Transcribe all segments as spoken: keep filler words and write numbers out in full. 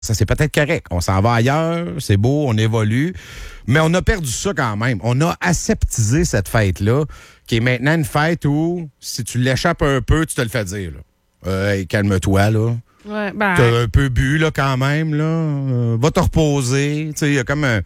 Ça, c'est peut-être correct. On s'en va ailleurs, c'est beau, on évolue. Mais on a perdu ça quand même. On a aseptisé cette fête-là, qui est maintenant une fête où, si tu l'échappes un peu, tu te le fais dire. Là. Euh, hey, calme-toi, là. Ouais, ben... T'as un peu bu, là, quand même, là. Euh, va te reposer. Tu sais, il y a comme un...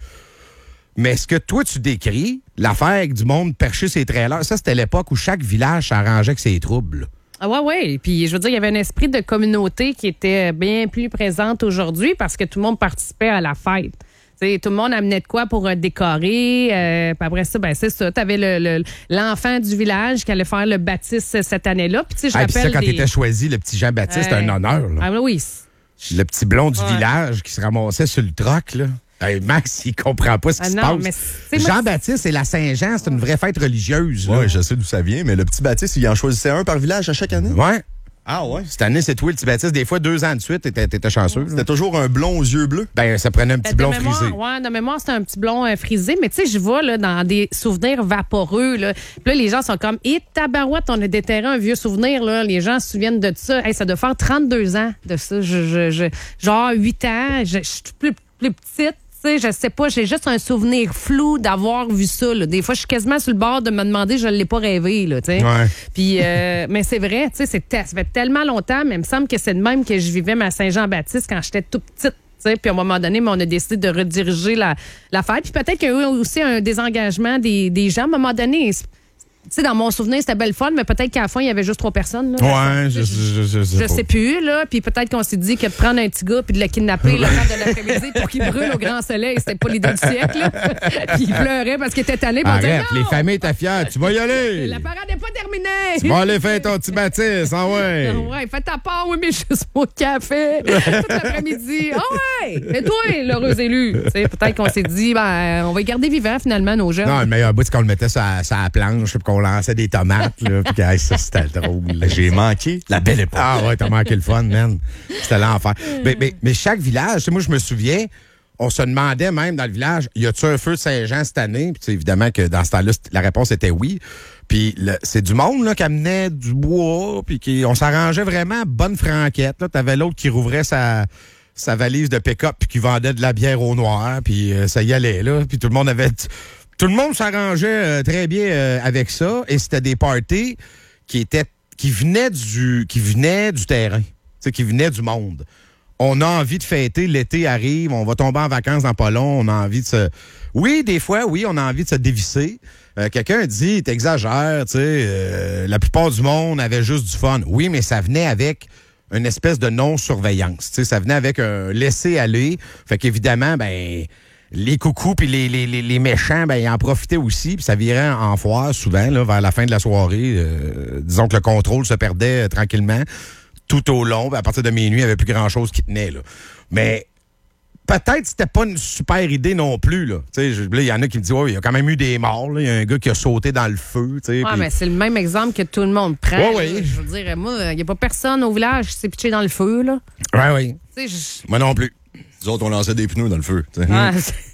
Mais ce que toi, tu décris, l'affaire avec du monde percher ses trailers, ça, c'était l'époque où chaque village s'arrangeait avec ses troubles. Ah ouais, ouais. Puis je veux dire, il y avait un esprit de communauté qui était bien plus présente aujourd'hui parce que tout le monde participait à la fête. T'sais, tout le monde amenait de quoi pour euh, décorer. Euh, puis après ça, ben c'est ça. T'avais le, le, l'enfant du village qui allait faire le baptiste cette année-là. Puis tu sais, je Ah, rappelle puis ça, quand des... t'étais choisi, le petit Jean-Baptiste, c'était Euh, un honneur, là. Ah oui. Le petit blond du Ouais. village qui se ramassait sur le troc, là. Hey, Max, il comprend pas ce qui Ah se non, passe. mais c'est- moi, Jean-Baptiste et la Saint-Jean, c'est une vraie fête religieuse. là. Oui, je sais d'où ça vient, mais le petit Baptiste, il en choisissait un par village à chaque année. Ouais. Ah ouais? Cette année, c'est toi le petit Baptiste. Des fois, deux ans de suite, t'étais, t'étais chanceux. là. C'était toujours un blond aux yeux bleus. Ben, ça prenait un petit de blond mémoire, frisé. Ouais, de mémoire, c'était un petit blond euh, frisé. Mais tu sais, je vois là, dans des souvenirs vaporeux. Là. Puis là, les gens sont comme, hé, tabarouette, on a déterré un vieux souvenir. Là. Les gens se souviennent de ça. Hey, ça doit faire trente-deux ans de ça. Je, je, je, genre huit ans. Je, je suis plus, plus petite. Je sais pas, j'ai juste un souvenir flou d'avoir vu ça. Là. Des fois, je suis quasiment sur le bord de me demander, je ne l'ai pas rêvé. Là, Ouais. Puis, euh, mais c'est vrai, c'est te- ça fait tellement longtemps, mais il me semble que c'est de même que je vivais ma Saint-Jean-Baptiste quand j'étais tout petite. T'sais. Puis à un moment donné, mais on a décidé de rediriger la, la fête. Puis peut-être qu'il y a eu aussi un désengagement des, des gens. À un moment donné, tu sais, dans mon souvenir, c'était belle fun, mais peut-être qu'à la fin, il y avait juste trois personnes. Là. Ouais, je, je, je, je sais Je pas. sais plus, là. Puis peut-être qu'on s'est dit que de prendre un petit gars puis de le kidnapper le temps de l'après-midi pour qu'il brûle au grand soleil, c'était pas l'idée du siècle. là. Puis il pleurait parce qu'il était tanné. Puis on disait, Arrête, non! les familles étaient fières. Tu vas y aller. La parade n'est pas terminée! Tu vas aller faire ton petit Baptiste, ah ouais. Ah ouais, fais ta part, oui, mais juste mon café. Tout l'après-midi. Ah ouais! Et toi, l'heureux élu? Tu sais, peut-être qu'on s'est dit, ben, on va les garder vivants, finalement, nos jeunes. Non, le meilleur bout, c'est qu'on le mettait sur la, sur la planche, puis qu'on lançait des tomates, là. Puis que, hey, ça, c'était drôle. J'ai manqué la belle époque. Ah ouais, t'as manqué le fun, man. C'était l'enfer. Mais, mais, mais chaque village, tu sais, moi, je me souviens, on se demandait même dans le village, y a-tu un feu de Saint-Jean cette année? Puis tu sais, évidemment que dans ce temps-là, la réponse était oui. Puis le- c'est du monde là, qui amenait du bois, puis qui, on s'arrangeait vraiment bonne franquette. Là. T'avais l'autre qui rouvrait sa, sa valise de pick-up puis qui vendait de la bière au noir, puis euh, ça y allait, là. Puis tout le monde avait... Tout le monde s'arrangeait euh, très bien euh, avec ça, et c'était des parties qui étaient qui venaient du qui venaient du terrain, tu sais, qui venaient du monde. On a envie de fêter, l'été arrive, on va tomber en vacances dans pas long, on a envie de se... Oui, des fois, oui, on a envie de se dévisser. Euh, quelqu'un dit, t'exagères, tu sais, euh, la plupart du monde avait juste du fun. Oui, mais ça venait avec une espèce de non-surveillance, tu sais, ça venait avec un laisser-aller. Fait qu'évidemment, ben... les coucous puis les, les, les, les méchants, ben, ils en profitaient aussi, puis ça virait en foire souvent, là, vers la fin de la soirée. Euh, disons que le contrôle se perdait euh, tranquillement tout au long. À partir de minuit, il n'y avait plus grand-chose qui tenait. Là. Mais peut-être que c'était pas une super idée non plus. Là, il y en a qui me disent, ouais, il y a quand même eu des morts. Il y a un gars qui a sauté dans le feu. Ouais, pis... mais c'est le même exemple que tout le monde prend. Ouais, là. ouais. Je veux dire, moi, il n'y a pas personne au village qui s'est pitché dans le feu, là. Ouais, oui. Tu sais, je... Moi non plus. Nous autres, on lançait des pneus dans le feu. t'sais. Ouais,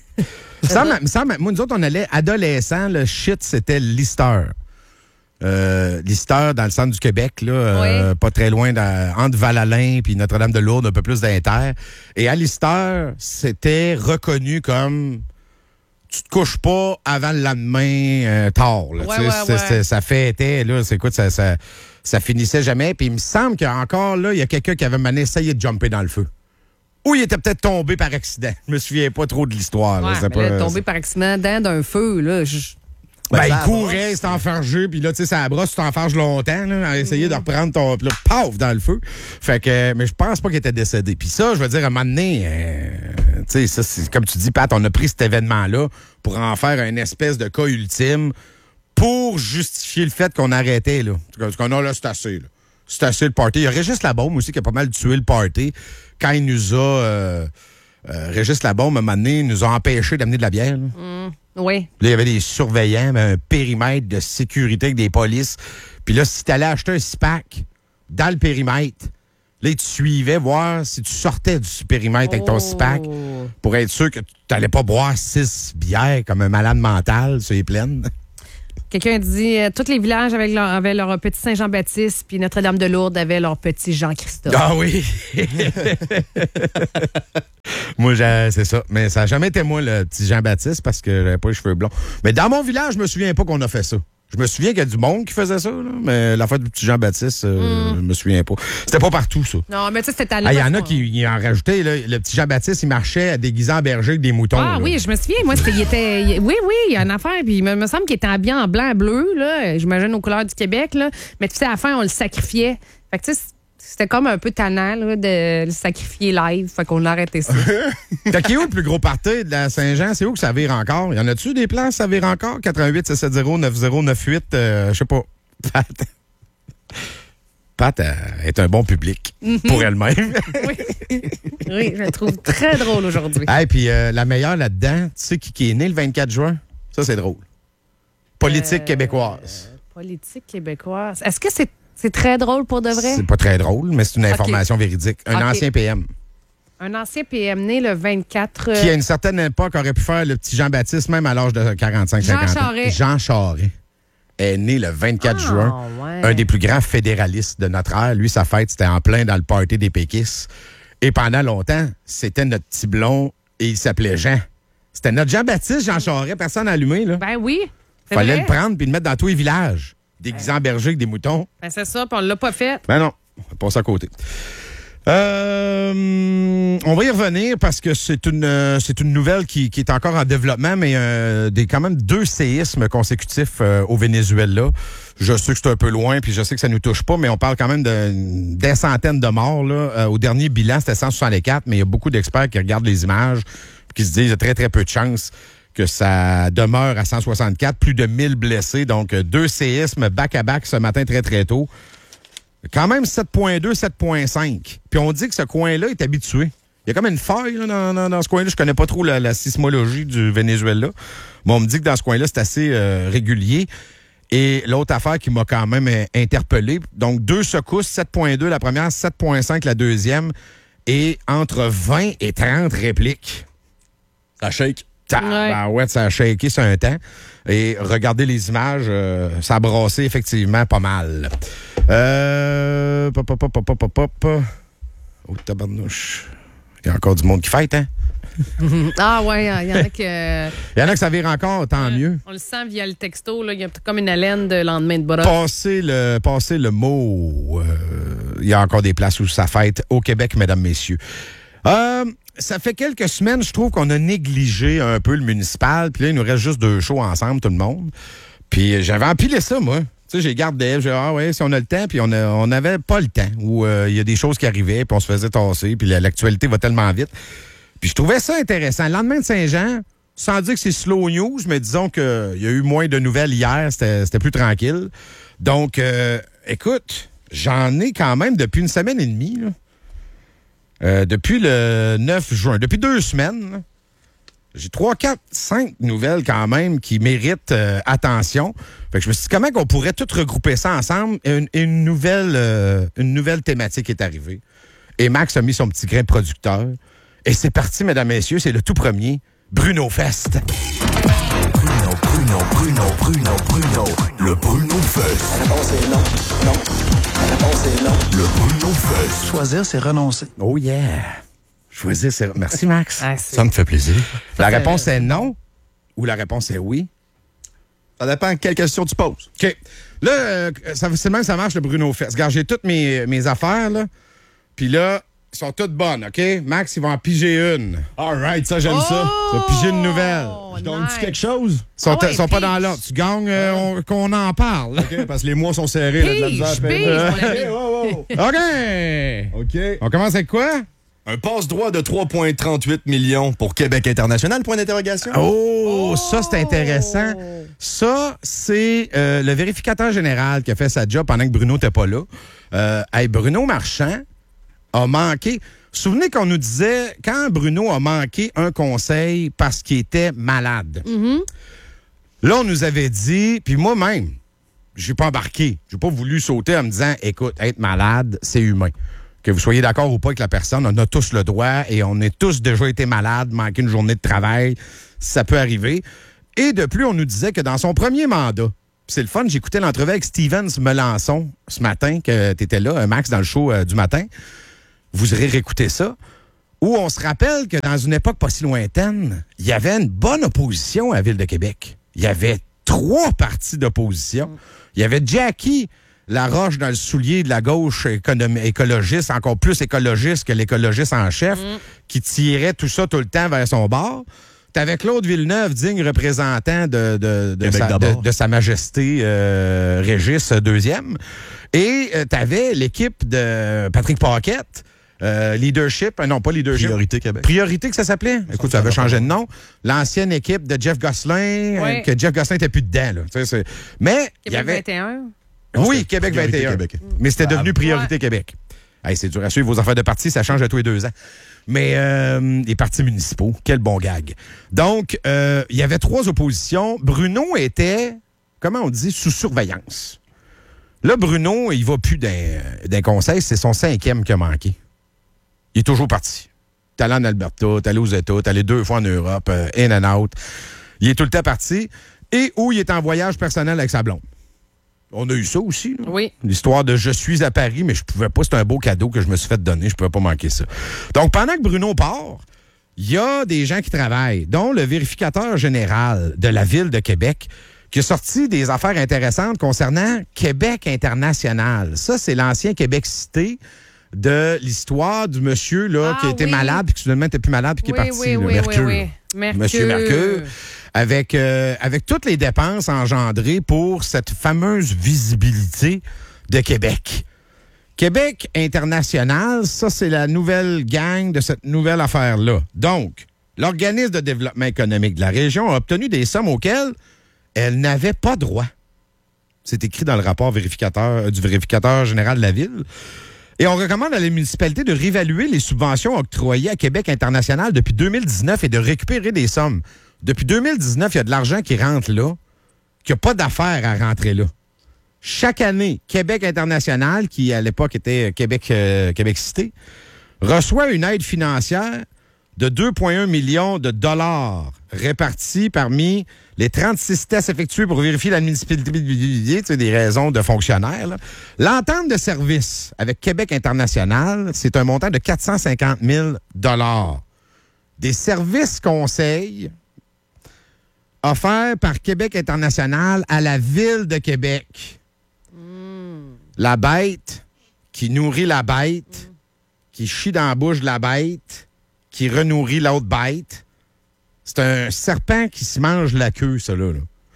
Me semble- me semble- moi, nous autres, on allait adolescents, le shit, c'était Lister. Euh, Lister, dans le centre du Québec, là, euh, Oui. pas très loin, dans- entre Val-Alain puis Notre-Dame-de-Lourdes, un peu plus d'inter. Et à Lister, c'était reconnu comme tu te couches pas avant le lendemain euh, tard. Là, Ouais, tu sais, ouais, c'est- ouais. c'est- ça fêtait, là, c'est quoi, ça, ça, ça finissait jamais. Puis il me semble qu'encore là, il y a quelqu'un qui avait mané essayé de jumper dans le feu. Ou il était peut-être tombé par accident. Je me souviens pas trop de l'histoire. là. ouais, C'est mais pas- là, tombé par accident dans d'un feu, là. je- Ben, Ben, il ça courait, il s'est enfargé, puis là, tu sais, ça brosse, tu t'enfarges longtemps, là, à essayer de reprendre ton... Puis là, paf, dans le feu. Fait que, mais je pense pas qu'il était décédé. Puis ça, je veux dire, à un moment donné, euh, tu sais, ça, c'est comme tu dis, Pat, on a pris cet événement-là pour en faire une espèce de cas ultime pour justifier le fait qu'on arrêtait, là. Parce qu'on a, là, c'est assez, là. C'est assez le party. Il y a Régis Labaume aussi qui a pas mal tué le party quand il nous a... Euh, euh, Régis Labaume, à un moment donné, il nous a empêchés d'amener de la bière, là. Oui. Puis là, il y avait des surveillants, ben, un périmètre de sécurité avec des polices. Puis là, si tu allais acheter un six-pack dans le périmètre, là, ils te suivaient voir si tu sortais du périmètre avec ton Oh. six-pack pour être sûr que tu n'allais pas boire six bières comme un malade mental sur les plaines. Quelqu'un dit euh, tous les villages avaient leur, avaient leur petit Saint-Jean-Baptiste, puis Notre-Dame-de-Lourdes avait leur petit Jean-Christophe. Ah oui! Moi, j'ai- c'est ça. Mais ça n'a jamais été moi, le petit Jean-Baptiste, parce que j'avais pas les cheveux blonds. Mais dans mon village, je me souviens pas qu'on a fait ça. Je me souviens qu'il y a du monde qui faisait ça, là, mais la fête du petit Jean-Baptiste, euh, Mm. je me souviens pas. C'était pas partout, ça. Non, mais tu sais, c'était à Ah, il y en a qui y en rajoutaient. Là. Le petit Jean-Baptiste, il marchait déguisé en berger avec des moutons. Ah là. oui, je me souviens, moi, c'était, il était. il- oui, oui, il y a une affaire, puis il me, me semble qu'il était habillé en blanc et bleu, là, j'imagine aux couleurs du Québec, là. Mais tu sais, à la fin, on le sacrifiait. Fait que tu sais, c'était comme un peu tannant, là, de le sacrifier live. Fait qu'on a arrêté ça. Fait qu'il est où le plus gros party de la Saint-Jean? C'est où que ça vire encore? Y en a-tu des places, ça vire encore? quatre un huit sept sept zéro neuf zéro neuf huit, euh, je sais pas. Pat, Pat euh, est un bon public pour elle-même. oui. oui, je le trouve très drôle aujourd'hui. Hey, puis euh, la meilleure là-dedans, tu sais qui, qui est né le vingt-quatre juin? Ça, c'est drôle. Politique Euh, québécoise. Politique québécoise. Est-ce que c'est, c'est très drôle pour de vrai? C'est pas très drôle, mais c'est une Ok. information véridique. Un Ok. ancien P M Un ancien P M né le vingt-quatre. euh, qui, à une certaine époque, aurait pu faire le petit Jean-Baptiste, même à l'âge de quarante-cinq Jean cinquante ans. Charest. Jean Charest est né le vingt-quatre Ah, juin. ouais. Un des plus grands fédéralistes de notre ère. Lui, sa fête, c'était en plein dans le party des péquistes. Et pendant longtemps, c'était notre petit blond et il s'appelait Jean. C'était notre Jean-Baptiste, Jean Charest, personne allumé, là. Ben oui. C'est Fallait vrai. le prendre puis le mettre dans tous les villages. Déguisé en berger avec des moutons. Ben c'est ça, puis on l'a pas fait. Ben non, on va passer à côté. Euh, on va y revenir parce que c'est une euh, c'est une nouvelle qui, qui est encore en développement, mais euh, des quand même deux séismes consécutifs euh, au Venezuela. Je sais que c'est un peu loin, puis je sais que ça nous touche pas, mais on parle quand même de des centaines de morts. Là. Euh, au dernier bilan, c'était cent soixante-quatre, mais il y a beaucoup d'experts qui regardent les images et qui se disent qu'il y a très, très peu de chances que ça demeure à cent soixante-quatre, plus de mille blessés. Donc, euh, deux séismes back-à-back ce matin très, très tôt. Quand même sept virgule deux, sept virgule cinq. Puis on dit que ce coin-là est habitué. Il y a comme une faille là, dans, dans, dans ce coin-là. Je connais pas trop la, la sismologie du Venezuela. Mais on me dit que dans ce coin-là, c'est assez euh, régulier. Et l'autre affaire qui m'a quand même euh, interpellé, donc deux secousses, sept virgule deux la première, sept virgule cinq la deuxième, et entre vingt et trente répliques. Ça shake. Ah, ouais, ça a shaké sur un temps. Et regardez les images, euh, ça a brassé effectivement pas mal. Euh... Pop, pop, pop, pop, pop, pop. Oh, tabarnouche. Il y a encore du monde qui fête, hein? Ah ouais, il y en a que... Il y en a que ça vire encore, tant mieux. On le sent via le texto, là. Il y a comme une haleine de lendemain de brosse. Passez le, passez le mot. Euh, il y a encore des places où ça fête au Québec, mesdames, messieurs. Euh, ça fait quelques semaines, je trouve qu'on a négligé un peu le municipal. Puis là, il nous reste juste deux shows ensemble, tout le monde. Puis j'avais empilé ça, moi. Tu sais, j'ai gardé, j'ai dit, ah ouais, si on a le temps, puis on a- on n'avait pas le temps. Où euh, il y a des choses qui arrivaient, puis on se faisait tasser, puis la- l'actualité va tellement vite. Puis je trouvais ça intéressant. Le lendemain de Saint-Jean, sans dire que c'est slow news, mais disons qu'il y a eu moins de nouvelles hier, c'était c'était plus tranquille. Donc, euh, écoute, j'en ai quand même depuis une semaine et demie, là. Euh, depuis le neuf juin, depuis deux semaines, là, j'ai trois, quatre, cinq nouvelles quand même qui méritent euh, attention. Fait que je me suis dit, comment on pourrait tout regrouper ça ensemble? Et une, et une nouvelle, euh, une nouvelle thématique est arrivée. Et Max a mis son petit grain de producteur. Et c'est parti, mesdames, messieurs, c'est le tout premier, Bruno Fest. Bruno, Bruno, Bruno, Bruno, Bruno, le Bruno Fest. La réponse est non, non. La réponse est non. Le Bruno Fest. Choisir, c'est renoncer. Oh yeah! Choisir, c'est... Merci, Max. Ah, c'est- Ça me fait plaisir. La c'est- réponse est non ou la réponse est oui? Ça dépend quelle question tu poses. OK. Là, euh, ça, c'est le même que ça marche, le Bruno Fest. Regarde, j'ai toutes mes, mes affaires, là. Puis là, elles sont toutes bonnes, OK? Max, il va en piger une. All right, ça, j'aime ça. Tu vas piger une nouvelle. Oh, Je donne-tu nice. quelque chose? Ils sont, Ah ouais, sont pas pige. dans l'ordre. Tu gagnes, euh, on- qu'on en parle. OK, parce que les mois sont serrés. là, de la Pige, misère à payer. pige, mon ami. Hey, wow, wow. OK! OK. On commence avec quoi? Un passe-droit de trois virgule trente-huit millions pour Québec International, point d'interrogation. Oh, ça, c'est intéressant. Ça, c'est euh, le vérificateur général qui a fait sa job pendant que Bruno n'était pas là. Euh, hey, Bruno Marchand a manqué. Souvenez qu'on nous disait, quand Bruno a manqué un conseil parce qu'il était malade, là, on nous avait dit, puis moi-même, je n'ai pas embarqué. Je n'ai pas voulu sauter en me disant, écoute, être malade, c'est humain. Que vous soyez d'accord ou pas avec la personne, on a tous le droit et on est tous déjà été malades, manqué une journée de travail, ça peut arriver. Et de plus, on nous disait que dans son premier mandat, c'est le fun, j'écoutais l'entrevue avec Stevens Melançon ce matin, que tu étais là, Max, dans le show euh, du matin. Vous irez réécouter ça. Où on se rappelle que dans une époque pas si lointaine, il y avait une bonne opposition à la Ville de Québec. Il y avait trois partis d'opposition. Il y avait Jackie Laroche dans le soulier de la gauche économi- écologiste, encore plus écologiste que l'écologiste en chef, mm. qui tirait tout ça tout le temps vers son bord. T'avais Claude Villeneuve, digne représentant de, de, de, sa, de, de Sa Majesté euh, Régis deuxième. Et euh, t'avais l'équipe de Patrick Paquette, Euh, leadership, euh, non pas Leadership. Priorité Québec. Priorité que ça s'appelait? Écoute, ça avait changé de nom. L'ancienne équipe de Jeff Gosselin, oui. euh, que Jeff Gosselin n'était plus dedans. Là. Tu sais, c'est... Mais il y avait... vingt et un. Oui, Québec vingt et un. Québec. Mais c'était devenu ah, Priorité ouais. Québec. Hey, c'est dur à suivre vos affaires de parti, ça change de tous les deux ans. Mais euh, les partis municipaux, quel bon gag. Donc, euh, il y avait trois oppositions. Bruno était, comment on dit, sous surveillance. Là, Bruno, il va plus d'un, d'un conseil, c'est son cinquième qui a manqué. Il est toujours parti. T'es allé en Alberta, t'es allé aux États, t'es allé deux fois en Europe, euh, in and out. Il est tout le temps parti. Et où il est en voyage personnel avec sa blonde. On a eu ça aussi. Là. Oui. L'histoire de « je suis à Paris », mais je pouvais pas. C'est un beau cadeau que je me suis fait donner. Je pouvais pas manquer ça. Donc, pendant que Bruno part, il y a des gens qui travaillent, dont le vérificateur général de la Ville de Québec, qui a sorti des affaires intéressantes concernant Québec international. Ça, c'est l'ancien Québec Cité de l'histoire du monsieur là, ah, qui a été oui. malade, puis qui finalement n'était plus malade, puis qui oui, est parti. Oui, là, oui, Mercure. oui, oui. Mercure. Monsieur Mercure. Avec, euh, avec toutes les dépenses engendrées pour cette fameuse visibilité de Québec. Québec international, ça, c'est la nouvelle gang de cette nouvelle affaire-là. Donc, l'Organisme de développement économique de la région a obtenu des sommes auxquelles elle n'avait pas droit. C'est écrit dans le rapport vérificateur, euh, du vérificateur général de la Ville. Et on recommande à la municipalité de réévaluer les subventions octroyées à Québec international depuis deux mille dix-neuf et de récupérer des sommes. Depuis deux mille dix-neuf, il y a de l'argent qui rentre là, qui n'a pas d'affaires à rentrer là. Chaque année, Québec international, qui à l'époque était Québec, euh, Québec Cité, reçoit une aide financière de deux virgule un millions de dollars répartis parmi les trente-six tests effectués pour vérifier la municipalité, tu sais, des raisons de fonctionnaires. Là. L'entente de service avec Québec international, c'est un montant de quatre cent cinquante mille dollars. Des services conseils offerts par Québec international à la Ville de Québec. Mm. La bête qui nourrit la bête, mm. qui chie dans la bouche de la bête, qui renourrit l'autre bête. C'est un serpent qui se mange la queue, ça, là. là.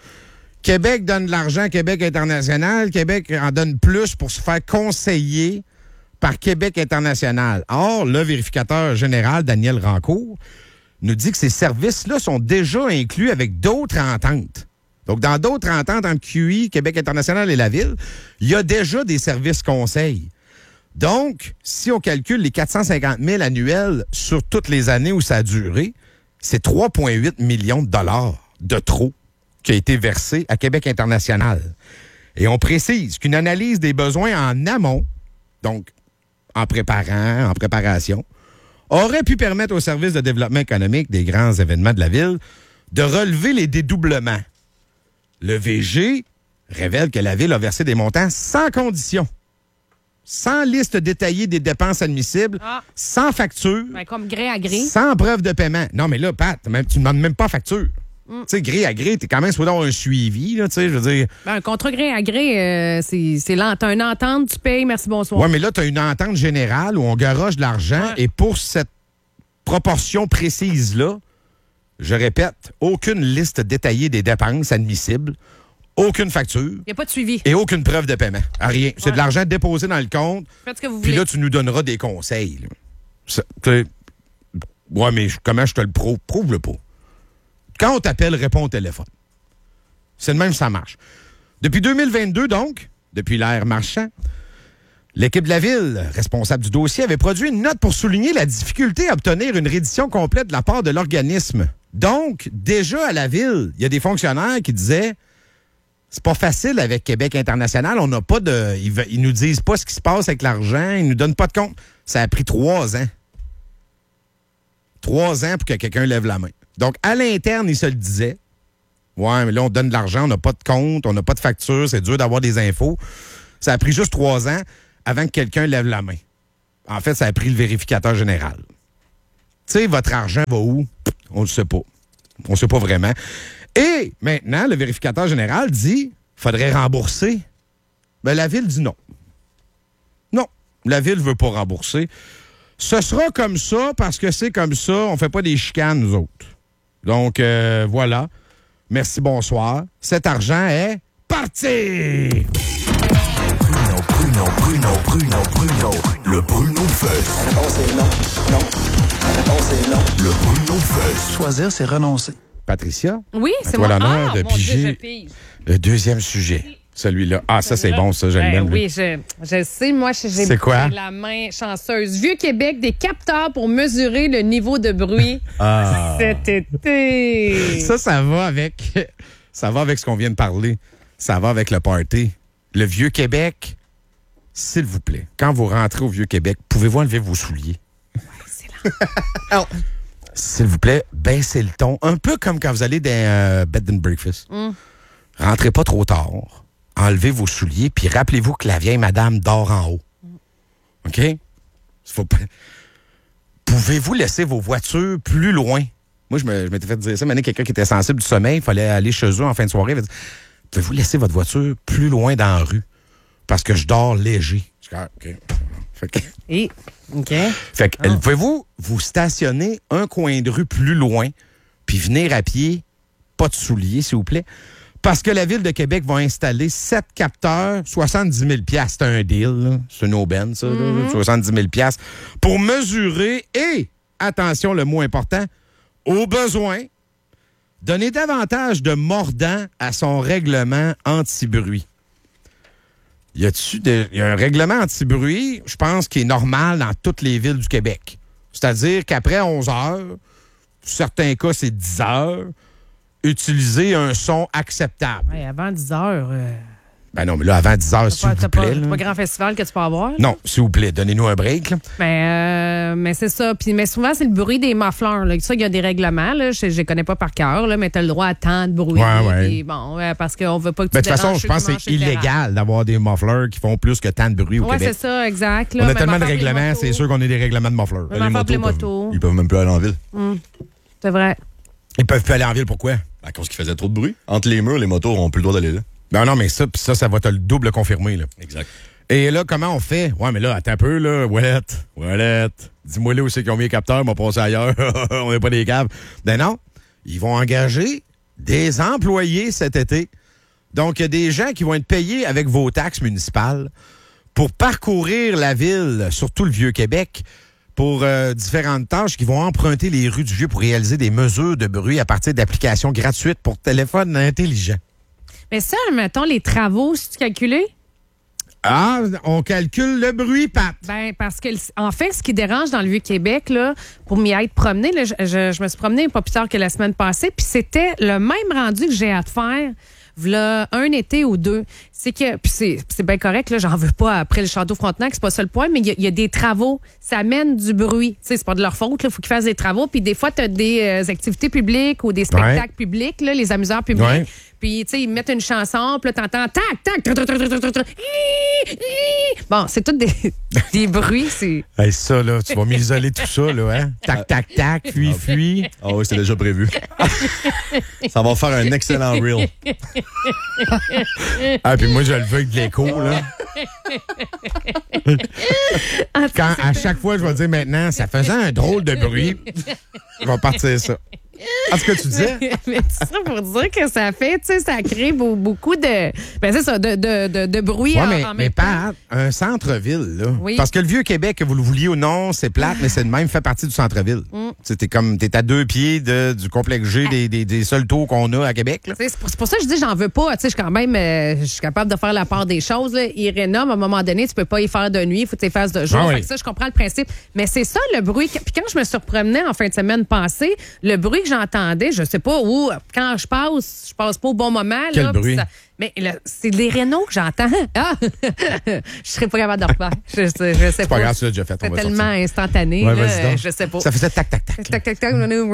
Québec donne de l'argent à Québec international. Québec en donne plus pour se faire conseiller par Québec international. Or, le vérificateur général, Daniel Rancourt, nous dit que ces services-là sont déjà inclus avec d'autres ententes. Donc, dans d'autres ententes entre Q I, Québec international et la Ville, il y a déjà des services conseils. Donc, si on calcule les quatre cent cinquante mille annuels sur toutes les années où ça a duré, c'est trois virgule huit millions de dollars de trop qui a été versé à Québec international. Et on précise qu'une analyse des besoins en amont, donc en préparant, en préparation, aurait pu permettre au service de développement économique des grands événements de la Ville de relever les dédoublements. Le V G révèle que la Ville a versé des montants sans condition. Sans liste détaillée des dépenses admissibles, ah. sans facture. Ben, comme gré à gré. Sans preuve de paiement. Non, mais là, Pat, tu ne demandes même pas facture. Mm. Tu sais, gré à gré, tu es quand même supposé avoir un suivi, là, tu sais, je veux dire. Ben, un contrat gré à gré, euh, c'est, c'est lent. T'as une entente, tu payes, merci, bonsoir. Oui, mais là, tu as une entente générale où on garoche de l'argent ouais. et pour cette proportion précise-là, je répète, aucune liste détaillée des dépenses admissibles. Aucune facture. Il n'y a pas de suivi. Et aucune preuve de paiement. À rien. C'est ouais. de l'argent déposé dans le compte. Faites ce que vous Puis voulez. là, tu nous donneras des conseils. Là. Ça, ouais, mais comment je te le prouve? Prouve-le pas. Quand on t'appelle, réponds au téléphone. C'est le même, ça marche. Depuis deux mille vingt-deux, donc, depuis l'ère Marchand, l'équipe de la Ville, responsable du dossier, avait produit une note pour souligner la difficulté à obtenir une reddition complète de la part de l'organisme. Donc, déjà à la Ville, il y a des fonctionnaires qui disaient c'est pas facile avec Québec international. On n'a pas de. Ils, ils nous disent pas ce qui se passe avec l'argent. Ils nous donnent pas de compte. Ça a pris trois ans. Trois ans pour que quelqu'un lève la main. Donc, à l'interne, ils se le disaient. Ouais, mais là, on donne de l'argent, on n'a pas de compte, on n'a pas de facture, c'est dur d'avoir des infos. Ça a pris juste trois ans avant que quelqu'un lève la main. En fait, ça a pris le vérificateur général. Tu sais, votre argent va où? On ne le sait pas. On ne sait pas vraiment. Et maintenant, le vérificateur général dit faudrait rembourser. Ben, la Ville dit non. Non, la Ville ne veut pas rembourser. Ce sera comme ça parce que c'est comme ça. On ne fait pas des chicanes, nous autres. Donc, euh, voilà. Merci, bonsoir. Cet argent est parti! Bruno, Bruno, Bruno, Bruno, Bruno. Le Bruno Fest. La réponse est non, non. La réponse est non. Le Bruno Fest. Choisir, c'est renoncer. Patricia? Oui, À c'est toi moi. l'honneur Ah, de mon Dieu, piger je pige. le deuxième sujet. Celui-là. Ah, ça, c'est bon, ça, j'aime Ben bien. oui, je, je sais, moi, j'ai C'est quoi? j'ai la main chanceuse. Vieux-Québec, des capteurs pour mesurer le niveau de bruit Ah. cet été. Ça, ça va avec. Ça va avec ce qu'on vient de parler. Ça va avec le party. Le Vieux-Québec, s'il vous plaît, quand vous rentrez au Vieux-Québec, pouvez-vous enlever vos souliers? Alors, s'il vous plaît, baissez le ton. Un peu comme quand vous allez dans un bed and breakfast. Mm. Rentrez pas trop tard. Enlevez vos souliers, puis rappelez-vous que la vieille madame dort en haut. OK? Faut pas- Pouvez-vous laisser vos voitures plus loin? Moi, je, me- je m'étais fait dire ça. Maintenant, quelqu'un qui était sensible du sommeil, il fallait aller chez eux en fin de soirée. Il avait dit, pouvez-vous laisser votre voiture plus loin dans la rue? Parce que je dors léger. Je dis, ah, OK. Fait que, Et, OK. fait que, pouvez-vous vous stationner un coin de rue plus loin, puis venir à pied, pas de souliers, s'il vous plaît? Parce que la Ville de Québec va installer sept capteurs, soixante-dix mille dollars. C'est un deal, là. C'est une aubaine, ça, là, soixante-dix mille dollars, pour mesurer et, attention, le mot important, au besoin, donner davantage de mordant à son règlement anti-bruit. Y a-tu de- y a un règlement anti-bruit, je pense, qui est normal dans toutes les villes du Québec. C'est-à-dire qu'après onze heures, certains cas, c'est dix heures, utiliser un son acceptable. Ouais, avant dix heures, euh, Ben non, mais là, avant dix heures, t'as s'il pas, vous t'as pas, plaît. t'as là. pas grand festival que tu peux avoir. Non, s'il vous plaît, donnez-nous un break. là. Mais, euh, mais c'est ça. Puis, mais souvent, c'est le bruit des mufflers. Là. Ça, il y a des règlements. Là. Je ne les connais pas par cœur, là, mais tu as le droit à tant de bruit. Ouais, ouais. Puis, bon, euh, parce qu'on veut pas que tu Ben, de toute façon, déranges je ceux pense qui que mangent c'est chez le terrasse. illégal d'avoir des mufflers qui font plus que tant de bruit au Oui, c'est Québec. ça, exact. Là, On a même tellement de affaire pour les règlements, motos. c'est sûr qu'on a des règlements de mufflers. Même affaire pour les motos. Ils peuvent même plus aller en ville. C'est vrai. Ils peuvent plus aller en ville, pourquoi? À cause qu'il faisait trop de bruit. Entre les murs, les motos n'ont plus le droit d'aller là. Non, non, mais ça, pis ça, ça va te le double confirmer, là. Exact. Et là, comment on fait? Ouais, mais là, attends un peu, là. Ouellette, Ouellette. Dis-moi là où c'est qu'ils ont mis les capteurs, on va passer ailleurs. On n'est pas des caves. Ben non. Ils vont engager des employés cet été. Donc, il y a des gens qui vont être payés avec vos taxes municipales pour parcourir la ville, surtout le Vieux-Québec, pour euh, différentes tâches qui vont emprunter les rues du Vieux pour réaliser des mesures de bruit à partir d'applications gratuites pour téléphone intelligent. Mais ça, mettons, les travaux, si tu calculé? Ah, on calcule le bruit, Pat. Ben, parce que, en fait, ce qui dérange dans le Vieux-Québec, là, pour m'y être promené, là, je, je- je me suis promenée pas plus tard que la semaine passée, puis c'était le même rendu que j'ai à te faire, v'là un été ou deux. C'est que, puis c'est, c'est bien correct, là, j'en veux pas après le Château Frontenac, c'est pas ça le point, mais il y, a- il y a des travaux, ça amène du bruit. Tu sais, c'est pas de leur faute, il faut qu'ils fassent des travaux, puis des fois, tu as des euh, activités publiques ou des spectacles publics, là, les amuseurs publics. Ouais. Puis, tu sais, ils mettent une chanson, puis là, t'entends tac, tac, tac, tac, tac, tac, tac, tac, hi, hi. Bon, c'est tout des, des bruits, c'est. Hey, ça, là, tu vas m'isoler tout ça, là, hein? Tac, tac, tac, fuis, fuis. Ah oui, c'était déjà prévu. Ça va faire un excellent reel. Ah, puis moi, je le veux avec de l'écho, là. Quand, à chaque fois, je vais dire maintenant, ça faisait un drôle de bruit, je vais partir ça. Ah, ce que tu disais? Mais tout ça pour dire que ça fait, tu sais, ça crée beau- beaucoup de. Ben, c'est ça, de, de, de, de bruit Oui, en, mais, en mais même temps. pas un centre-ville, là. Oui. Parce que le Vieux-Québec, que vous le vouliez ou non, c'est plate, mais c'est de même, fait partie du centre-ville. Mm. Tu sais, t'es comme, t'es à deux pieds de, du complexe G des, des, des seuls tours qu'on a à Québec, là. Tu sais, C'est pour, c'est pour ça que je dis, j'en veux pas. Tu sais, je suis quand même, euh, je suis capable de faire la part des choses. Là. Ils rénovent, à un moment donné, tu peux pas y faire de nuit, il faut que tu y fasses de jour. Ah oui. Fait que ça, je comprends le principe. Mais c'est ça, le bruit. que- Puis quand je me surprenais en fin de semaine passée, le bruit que j'entendais, demandais, je sais pas où, quand je passe, je passe pas au bon moment. Quel là, bruit? ça, mais là, c'est des rénaux que j'entends. Ah! Je serais pas capable de refaire. Je, je, je sais pas. C'est pas grave, tu l'as déjà fait. C'est on va tellement sortir. instantané. Ouais, là, vas-y donc. je sais pas. Ça faisait tac, tac, tac. Tac, tac, tac.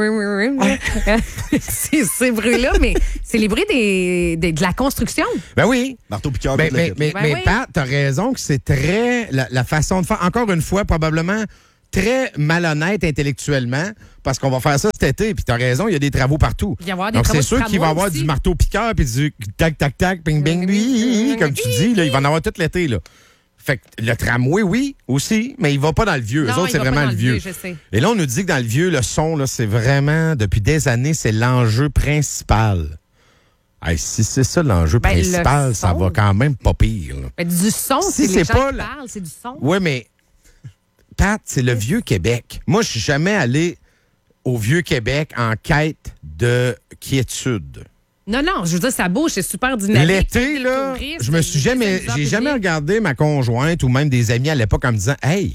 C'est ces bruits-là, mais c'est les bruits des, des- de la construction. Ben oui. Marteau piqueur. Ben, toute la mais kit. mais, Ben mais oui. Pat, t'as raison que c'est très. La, la façon de faire, encore une fois, probablement très malhonnête intellectuellement, parce qu'on va faire ça cet été, puis t'as raison, il y a des travaux partout. Il va y avoir des Donc, travaux c'est de sûr qu'il va y avoir tramway du aussi. marteau piqueur, puis du tac, tac, tac, ping, ping, oui, comme tu dis, là, il va en avoir tout l'été, là. Fait que le tramway, oui, aussi, mais il va pas dans le vieux. Eux Non, autres, il c'est va pas vraiment dans le le vieux. vieux, je sais. Et là, on nous dit que dans le vieux, le son, là, c'est vraiment, depuis des années, c'est l'enjeu principal. Hey, si c'est ça l'enjeu Ben, le principal, ça son. va quand même pas pire, là. Mais du son, Si c'est c'est les gens pas qui la- parlent, c'est du son. Oui, mais Pat, c'est le vieux Québec. Moi, je suis jamais allé au vieux Québec en quête de quiétude. Non, non, je veux dire, ça bouge, c'est super dynamique. L'été, Des là, touristes, je me suis des jamais, amuseurs j'ai jamais publics. regardé ma conjointe ou même des amis à l'époque en me disant, hey,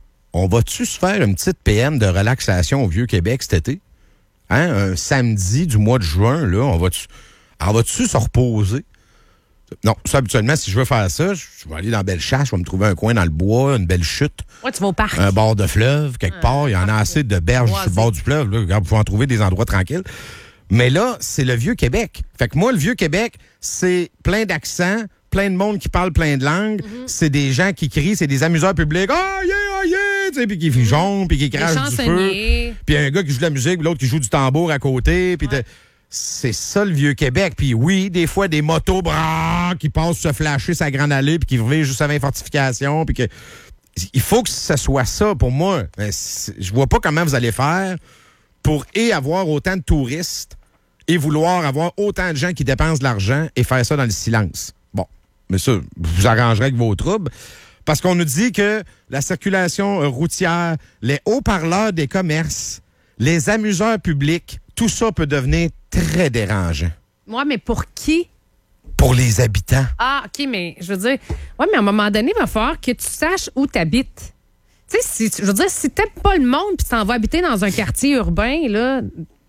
on va-tu se faire une petite P M de relaxation au vieux Québec cet été? Hein, un samedi du mois de juin, là, on va-tu, on va-tu se reposer? Non, ça, habituellement, si je veux faire ça, je je vais aller dans Bellechasse, je vais me trouver un coin dans le bois, une belle chute, Ouais, tu vas au parc. un bord de fleuve, quelque part. Il y en a assez de berges sur le bord du fleuve. Là. Regarde, vous pouvez en trouver des endroits tranquilles. Mais là, c'est le vieux Québec. Fait que moi, le vieux Québec, c'est plein d'accents, plein de monde qui parle plein de langues. C'est des gens qui crient, c'est des amuseurs publics. Ah, yeah, ah, yeah! Tu sais, puis qui figeonnent, puis qui Des crachent du feu. chansonniers. Puis un gars qui joue de la musique, puis l'autre qui joue du tambour à côté. Puis t'as- c'est ça le vieux Québec. Puis oui, des fois, des motos bras qui passent se flasher sa grande allée, puis qui reviennent juste avant les fortifications, puis que... Il faut que ce soit ça pour moi. Mais c'est- je vois pas comment vous allez faire pour et avoir autant de touristes et vouloir avoir autant de gens qui dépensent de l'argent et faire ça dans le silence. Bon, mais ça, vous vous arrangerez avec vos troubles. Parce qu'on nous dit que la circulation euh, routière, les haut-parleurs des commerces, les amuseurs publics, tout ça peut devenir très dérangeant Moi, mais pour qui? pour les habitants. Ah, OK, mais je veux dire, ouais, mais à un moment donné, il va falloir que tu saches où tu habites. Tu sais, si, je veux dire, si t'aimes pas le monde puis tu t'en vas habiter dans un quartier urbain, là,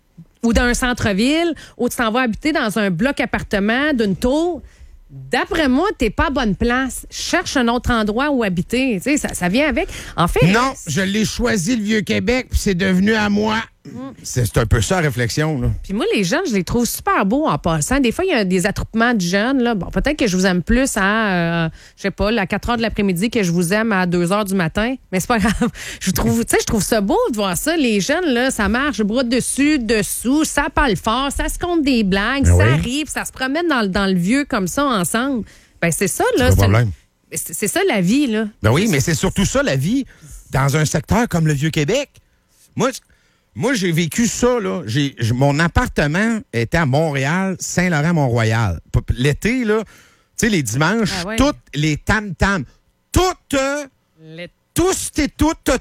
ou dans un centre-ville, ou tu t'en vas habiter dans un bloc appartement d'une tour, d'après moi, t'es pas à bonne place. Cherche un autre endroit où habiter. Tu sais, ça, ça vient avec. En fait. Non, je l'ai choisi, le vieux Québec, puis c'est devenu à moi. C'est c'est un peu ça, la réflexion. Là. Puis moi, les jeunes, je les trouve super beaux en passant. Des fois, il y a des attroupements de jeunes. Là. Bon, peut-être que je vous aime plus à, euh, je sais pas, à quatre heures de l'après-midi que je vous aime à deux heures du matin. Mais c'est pas grave. Je trouve, tu sais, je trouve ça beau de voir ça. Les jeunes, là, ça marche, bras dessus, dessous, ça parle fort, ça se compte des blagues, Ben ça oui. arrive, ça se promène dans, le- dans le vieux comme ça ensemble. Ben c'est ça, là. Pas de c'est- problème. C'est c'est ça la vie, là. Ben oui, mais c'est surtout ça, la vie, dans un secteur comme le Vieux-Québec. Moi, c- moi j'ai vécu ça, là. J'ai, j- mon appartement était à Montréal, Saint-Laurent-Mont-Royal. P- p- L'été, là, tu sais, les dimanches, Ah ouais. toutes les tam-tams, toutes, Le- tous et toutes,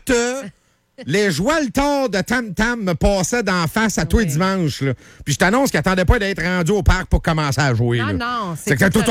les joie-le-tard de tam-tam me passaient d'en face à tous les Oui. dimanches, là. Puis je t'annonce qu'ils n'attendaient pas d'être rendus au parc pour commencer à jouer, Non, là. non, c'est C'est que tout tout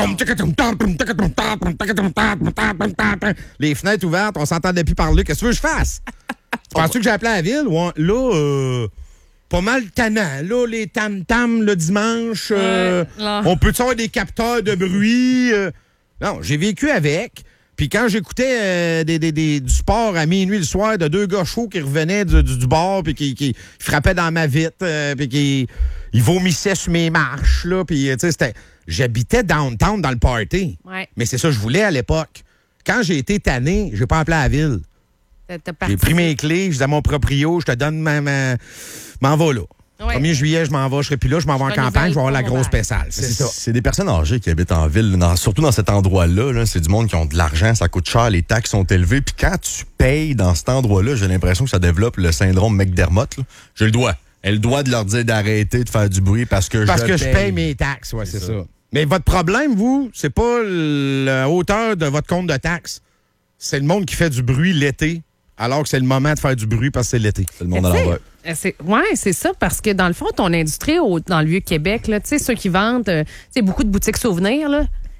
le les fenêtres ouvertes, on s'entendait plus parler. Qu'est-ce que tu veux que je fasse? Penses-tu que j'ai appelé à la ville? Ouais, là, euh, pas mal tannant. Là, les tam-tams le dimanche, euh, Ouais, là. on peut-tu avoir des capteurs de bruit? euh? Non, j'ai vécu avec. Puis quand j'écoutais euh, des, des- des- du sport à minuit le soir de deux gars chauds qui revenaient du, du, du bar puis qui, qui frappaient dans ma vitre euh, puis qui ils vomissaient sur mes marches, là. Puis, euh, tu sais, c'était... J'habitais downtown dans le party. Ouais. Mais c'est ça que je voulais à l'époque. Quand j'ai été tanné, j'ai pas appelé à la ville. T'as- t'as J'ai parti- pris mes clés, je dis à mon proprio, je te donne ma... ma... m'en va là. Ouais. premier juillet, je m'en vais, je serai plus là, je m'en vais en Je campagne, je vais avoir la renouvelle grosse pas mon pétale. C'est ça. C'est des personnes âgées qui habitent en ville, dans- surtout dans cet endroit-là. Là, c'est du monde qui ont de l'argent, ça coûte cher, les taxes sont élevées. Puis quand tu payes dans cet endroit-là, j'ai l'impression que ça développe le syndrome McDermott. Là. Je le dois. Elle le doit de leur dire d'arrêter de faire du bruit parce que Parce je que je paye. paye mes taxes, ouais, c'est C'est ça. ça. Mais votre problème, vous, c'est pas la hauteur de votre compte de taxes. C'est le monde qui fait du bruit l'été, alors que c'est le moment de faire du bruit parce que c'est l'été. C'est le monde à Mais tu sais, l'envers. euh, c'est- Ouais, c'est ça, parce que dans le fond, ton industrie au- dans le Vieux-Québec, là, tu sais, ceux qui vendent, euh, tu sais, beaucoup de boutiques souvenirs, là,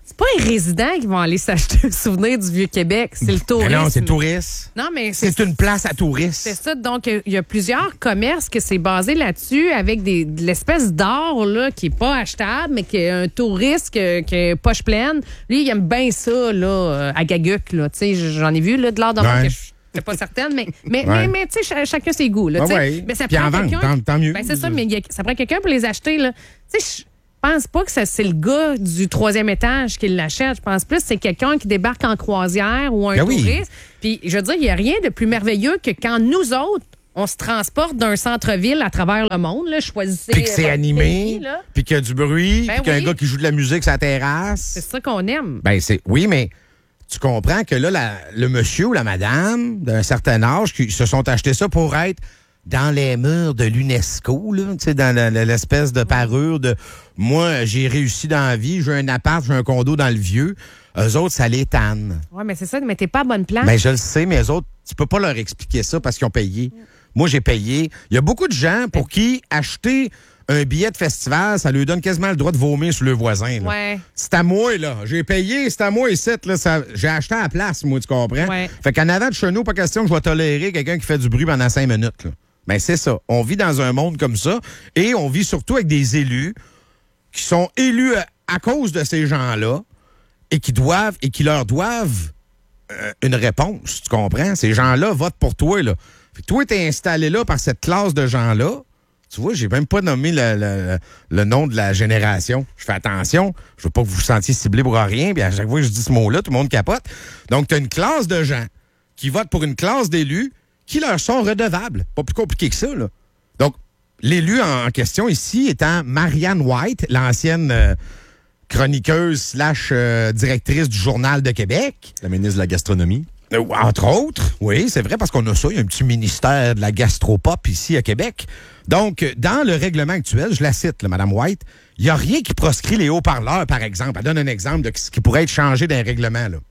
C'est pas les résidents qui vont aller s'acheter un souvenir du Vieux-Québec, c'est le tourisme. Mais non, c'est touriste. Non, mais C'est une place à touristes. C'est ça. Donc, il y a plusieurs commerces que c'est basé là-dessus avec des, de l'espèce d'or là, qui n'est pas achetable, mais qui est un touriste qui qui est poche pleine. Lui, il aime bien ça là, à Gaguc. Là. Tu sais, j'en ai vu là, de l'or de Ouais. que je suis pas certaine, mais, mais, Ouais. mais, mais tu sais, ch- chacun ses goûts. Là, Ah tu sais. ouais. Mais ça Puis prend en vente, quelqu'un. tant- tant mieux. Ben, c'est ça, mais il y a- ça prend quelqu'un pour les acheter. Là. Tu sais, je pense pas que ça, c'est le gars du troisième étage qui l'achète. Je pense plus que c'est quelqu'un qui débarque en croisière ou un Ben oui. touriste. Puis, je veux dire, il n'y a rien de plus merveilleux que quand nous autres, on se transporte d'un centre-ville à travers le monde. Là, choisissez Puis que c'est votre animé, pays, là. puis qu'il y a du bruit, Ben puis qu'il y a un oui. gars qui joue de la musique sur la terrasse. C'est ça qu'on aime. Ben, c'est. Oui, mais tu comprends que là, la- le monsieur ou la madame d'un certain âge qui se sont achetés ça pour être dans les murs de l'UNESCO, là, tu sais, dans la- la- l'espèce de parure de moi, j'ai réussi dans la vie, j'ai un appart, j'ai un condo dans le vieux. Eux autres, ça les tanne. Oui, mais c'est ça, mais t'es pas à bonne place. Ben, je le sais, mais eux autres, tu peux pas leur expliquer ça parce qu'ils ont payé. Moi, j'ai payé. Il y a beaucoup de gens pour qui acheter un billet de festival, ça lui donne quasiment le droit de vomir sur le voisin. Là. Ouais. C'est à moi, là. J'ai payé, c'est à moi ici, là. Ça, j'ai acheté à la place, moi, tu comprends? Ouais. Fait qu'en avant de chez nous, pas question que je vais tolérer quelqu'un qui fait du bruit pendant cinq minutes, là. Ben, c'est ça. On vit dans un monde comme ça et on vit surtout avec des élus qui sont élus à, à cause de ces gens-là et qui doivent, et qui leur doivent euh, une réponse, tu comprends? Ces gens-là votent pour toi, là. Fait que toi, t'es installé là par cette classe de gens-là. Tu vois, j'ai même pas nommé le, le- le nom de la génération. Je fais attention. Je veux pas que vous vous sentiez ciblé pour rien. Puis à chaque fois que je dis ce mot-là, tout le monde capote. Donc, t'as une classe de gens qui votent pour une classe d'élus qui leur sont redevables. Pas plus compliqué que ça, là. Donc, l'élu en question ici étant Marianne White, l'ancienne euh, chroniqueuse slash euh, directrice du Journal de Québec. La ministre de la Gastronomie. Euh, Entre autres, oui, c'est vrai, parce qu'on a ça. Il y a un petit ministère de la gastropop ici à Québec. Donc, dans le règlement actuel, je la cite, là, Mme White, il n'y a rien qui proscrit les haut-parleurs, par exemple. Elle donne un exemple de ce qui pourrait être changé dans un règlement. Là.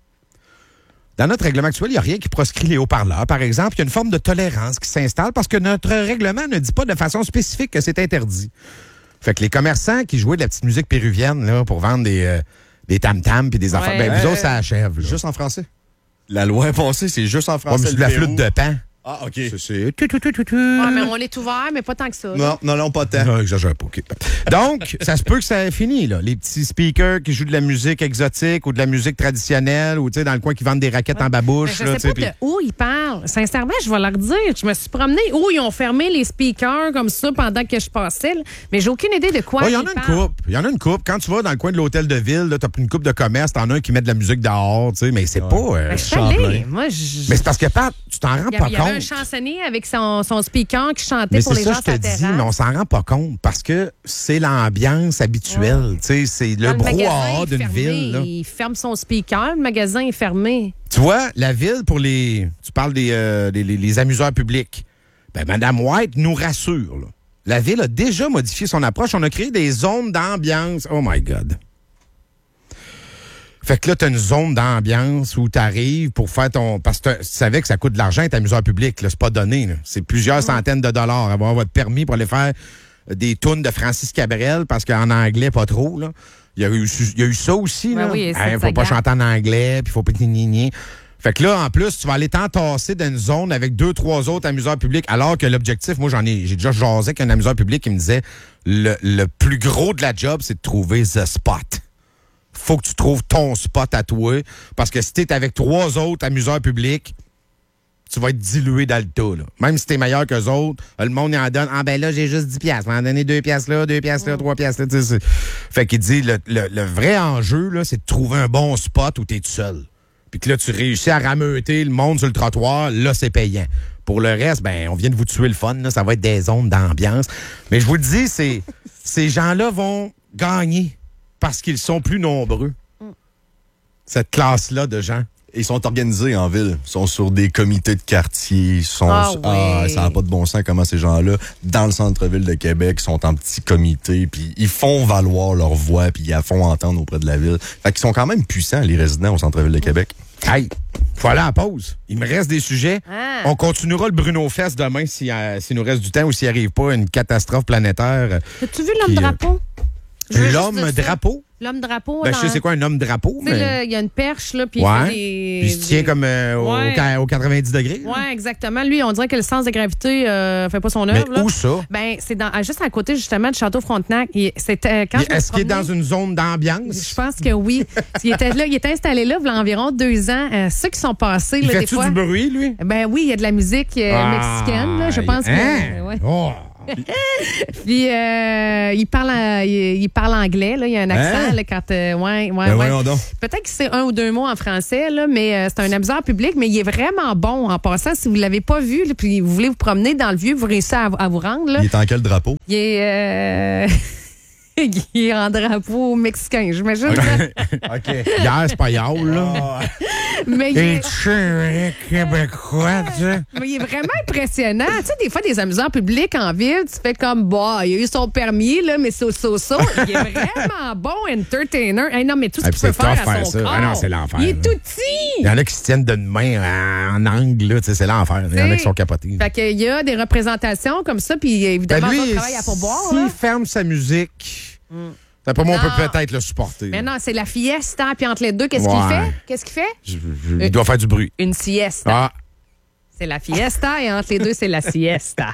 Dans notre règlement actuel, il n'y a rien qui proscrit les haut-parleurs. Par exemple, il y a une forme de tolérance qui s'installe parce que notre règlement ne dit pas de façon spécifique que c'est interdit. Fait que les commerçants qui jouaient de la petite musique péruvienne là, pour vendre des, euh, des tam-tams puis des Ouais. affaires, ben, vous autres, ça achève. Là. Juste en français. La loi est passée, c'est juste en Ouais, français. mais c'est de le la Pérou. flûte de pan. Ah, OK. C'est- C'est tout, tout, tout, tout, tout. Ouais, mais on est ouvert, mais pas tant que ça. là. Non, non, non, pas tant. Non, exagère pas. OK. Donc, ça se peut que ça ait fini, là. Les petits speakers qui jouent de la musique exotique ou de la musique traditionnelle ou, tu sais, dans le coin qui vendent des raquettes en Mais babouche. je là, sais tu sais, pas puis- de où ils parlent. Sincèrement, je vais leur dire. Je me suis promenée où ils ont fermé les speakers comme ça pendant que je passais. là. Mais j'ai aucune idée de quoi Ouais, il y en ils a une parlent. coupe. Il y en a une coupe. Quand tu vas dans le coin de l'hôtel de ville, tu as une coupe de commerce, t'en as un qui met de la musique dehors, tu sais, mais c'est pas. euh, Ben, je suis Champlain. allée. Moi, je... mais c'est parce que, Pat, tu t'en rends Il y pas avait, il y avait un compte. chansonnier avec son, son speaker qui chantait Mais pour c'est les ça, gens je te sur la dis, terrasse. mais on s'en rend pas compte parce que c'est l'ambiance habituelle. Tu sais, c'est le Quand magasin brouhaha est d'une fermé, ville. Là. Il ferme son speaker, le magasin est fermé. Tu vois, la ville, pour les. Tu parles des, euh, des- les, les amuseurs publics. Ben, Mme White nous rassure. Là. La ville a déjà modifié son approche. On a créé des zones d'ambiance. Oh my God. Fait que là, tu as une zone d'ambiance où tu arrives pour faire ton. Parce que tu savais que ça coûte de l'argent être amuseur public. là. C'est pas donné. là. C'est plusieurs centaines de dollars. Avoir votre permis pour aller faire des tunes de Francis Cabrel parce qu'en anglais, pas trop. Là. Il y a eu, il y a eu ça aussi. Ben là. oui, Hey, ça- faut ça pas garde. chanter en anglais, puis faut pas gna. Fait que là, en plus, tu vas aller t'entasser dans une zone avec deux, trois autres amuseurs publics, alors que l'objectif, moi, j'en ai, j'ai déjà jasé avec un amuseur public qui me disait le, le plus gros de la job, c'est de trouver the spot. Faut que tu trouves ton spot à toi, parce que si t'es avec trois autres amuseurs publics, tu vas être dilué dans le tas. Là. Même si t'es meilleur qu'eux autres, le monde il en donne. Ah ben là, j'ai juste dix piastres. On en donner deux piastres là, deux piastres là, trois piastres là. Tu sais, c'est- Fait qu'il dit, le, le- le vrai enjeu, là, c'est de trouver un bon spot où t'es tout seul. Puis que là, tu réussis à rameuter le monde sur le trottoir, là, c'est payant. Pour le reste, ben, on vient de vous tuer le fun, là, ça va être des zones d'ambiance. Mais je vous le dis, c'est, ces gens-là vont gagner parce qu'ils sont plus nombreux. Cette classe-là de gens. Ils sont organisés en ville. Ils sont sur des comités de quartier. Ils sont Ah sur- oui. ça n'a pas de bon sens comment ces gens-là, dans le centre-ville de Québec, sont en petits comités, puis ils font valoir leur voix, puis ils la font entendre auprès de la ville. Fait qu'ils sont quand même puissants, les résidents au centre-ville de Québec. Hey, faut aller à la pause. Il me reste des sujets. Ah. On continuera le Bruno Fest demain s'il euh, s'il nous reste du temps ou s'il arrive pas une catastrophe planétaire. As-tu vu Qui, l'homme euh, drapeau? Je veux juste L'homme dire ça. drapeau? L'homme drapeau. Ben, dans- je sais c'est quoi un homme drapeau, Tu sais, mais... là, il y a une perche, là, puis il Ouais. fait des... Puis il se tient des- comme euh, au, Ouais. au quatre-vingt-dix degrés. là. Ouais, exactement. Lui, on dirait que le sens de gravité euh, fait pas son Mais œuvre. là. où ça? Ben, c'est dans, juste à côté, justement, du Château Frontenac. Il- C'était quand je me Est-ce qu'il est dans promenais- une zone d'ambiance? Je pense que oui. il était là, il était installé là, il y a environ deux ans. Euh, ceux qui sont passés, Il là, des fait-tu fois. du bruit, lui? Ben oui, il y a de la musique euh, Ah, mexicaine, là, je pense que. hein? ouais. Oh. Puis euh, il parle, en- il, il parle anglais, là, il y a un accent Hein? là, quand. euh, ouais, ouais, Ben ouais. voyons donc. Peut-être qu'il sait un ou deux mots en français, là, mais euh, c'est un abuseur public, mais il est vraiment bon. En passant, si vous ne l'avez pas vu, là, puis vous voulez vous promener dans le vieux, vous réussissez à, à vous rendre. Là. Il est en quel drapeau? Il est, euh, il est en drapeau mexicain, j'imagine. OK. Hier, c'est pas hier, là. mais, il est, Es-tu un Québécois, tu sais? mais il est vraiment impressionnant. Tu sais, des fois, des amuseurs publics en ville, tu fais comme, bah, il a eu son permis, là, mais so, so, so. Il est vraiment bon entertainer. Hey, non, mais tout ce Ah, qu'il puis peut c'est faire tough à faire son ça. corps. Ah non, c'est l'enfer, Il est là. tout petit. Il y en a qui se tiennent d'une main en, en angle, là, tu sais, c'est l'enfer. Il y en a qui sont capotés. Fait qu'il y a des représentations comme ça, puis évidemment, Ben on lui, travaille à pourboire. s'il là. ferme sa musique, d'après moi, on Non. peut peut-être le supporter. Mais non, c'est la fiesta, puis entre les deux, qu'est-ce Ouais. qu'il fait? Qu'est-ce qu'il fait? Je- je- il doit faire du bruit. Une siesta. Ah, C'est la fiesta, et entre les deux, c'est la siesta.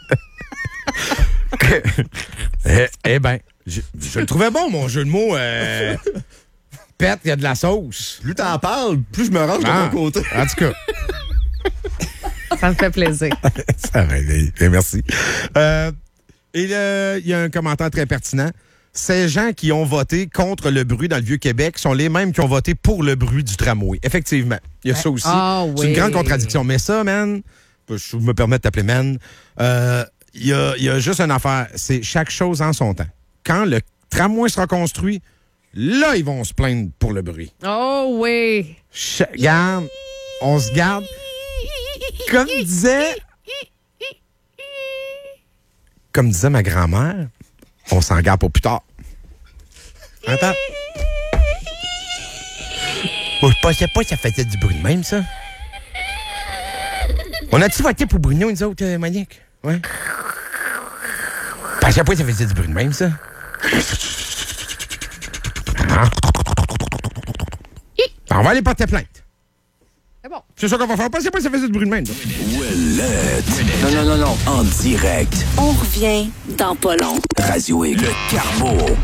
eh, eh ben, je, je le trouvais bon, mon jeu de mots. Euh, pète, il y a de la sauce. Plus t'en parles, plus je me range de Ah, mon côté. En tout cas, Ça me fait plaisir. ça va, eh, merci. Euh, et le- il y a un commentaire très pertinent. Ces gens qui ont voté contre le bruit dans le Vieux-Québec sont les mêmes qui ont voté pour le bruit du tramway. Effectivement, il y a ça aussi. Ah C'est une oui. grande contradiction. Mais ça, man, je me permets de t'appeler man, euh, il y, a, il y a juste une affaire. C'est chaque chose en son temps. Quand le tramway sera construit, là, ils vont se plaindre pour le bruit. Oh oui. Cha- Regarde, on se garde. Comme disait... Comme disait ma grand-mère, on s'en garde pour plus tard. Attends. Moi, je pensais pas que ça faisait du bruit de même, ça. On a-tu voté pour Bruno, nous autres, euh, Monique? Ouais. Je pensais pas que ça faisait du bruit de même, ça. Ah. On va aller porter plainte. C'est bon. C'est ça qu'on va faire. Je pensais pas que ça faisait du bruit de même, ça. Ouellette. Non, non, non, non. En direct. On revient dans pas long. Radio X. Le Carbo.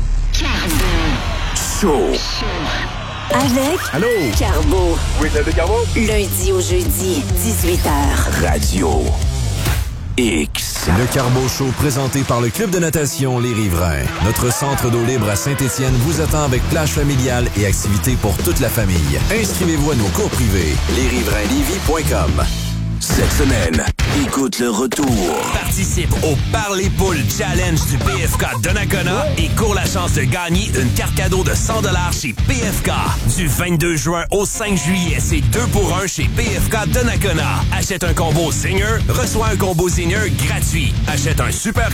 Show. Avec Allô? Carbo. Oui, c'est Carbo. Lundi au jeudi, dix-huit heures. Radio X. Le Carbo Show présenté par le Club de natation Les Riverains. Notre centre d'eau libre à Saint-Étienne vous attend avec plage familiale et activités pour toute la famille. Inscrivez-vous à nos cours privés. les riverains lévis point com. Cette semaine, écoute le retour. Participe au Parler Poules Challenge du P F K Donnacona et cours la chance de gagner une carte cadeau de cent dollars chez P F K. Du vingt-deux juin au cinq juillet, c'est deux pour un chez P F K Donnacona. Achète un combo Zinger, reçois un combo Zinger gratuit. Achète un super